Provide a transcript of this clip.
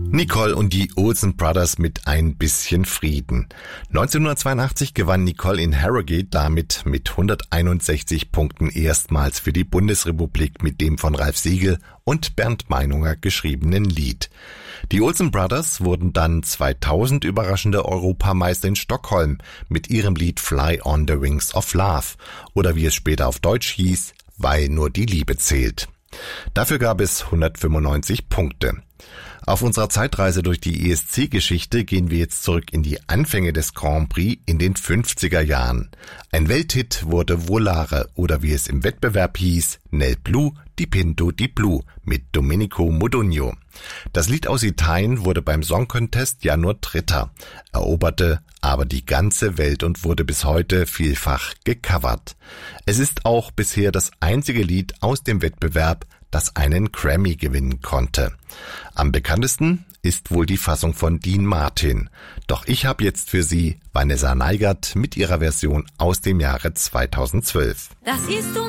Nicole und die Olsen Brothers mit ein bisschen Frieden. 1982 gewann Nicole in Harrogate damit mit 161 Punkten erstmals für die Bundesrepublik mit dem von Ralf Siegel und Bernd Meinunger geschriebenen Lied. Die Olsen Brothers wurden dann 2000 überraschende Europameister in Stockholm mit ihrem Lied Fly on the Wings of Love oder wie es später auf Deutsch hieß, Weil nur die Liebe zählt. Dafür gab es 195 Punkte. Auf unserer Zeitreise durch die ESC-Geschichte gehen wir jetzt zurück in die Anfänge des Grand Prix in den 50er Jahren. Ein Welthit wurde Volare oder wie es im Wettbewerb hieß, Nel Blu di Pinto di Blu mit Domenico Modugno. Das Lied aus Italien wurde beim Song Contest ja nur Dritter, eroberte aber die ganze Welt und wurde bis heute vielfach gecovert. Es ist auch bisher das einzige Lied aus dem Wettbewerb, das einen Grammy gewinnen konnte. Am bekanntesten ist wohl die Fassung von Dean Martin. Doch ich habe jetzt für Sie Vanessa Neigert mit ihrer Version aus dem Jahre 2012. Das siehst du